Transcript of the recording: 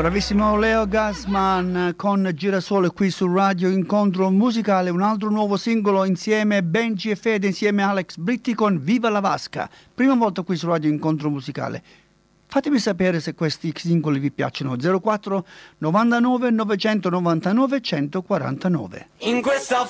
Bravissimo Leo Gassman con Girasole qui su Radio Incontro Musicale, un altro nuovo singolo insieme Benji e Fede, insieme a Alex Britti con Viva la Vasca. Prima volta qui su Radio Incontro Musicale. Fatemi sapere se questi singoli vi piacciono. 04 99 999 149. In questa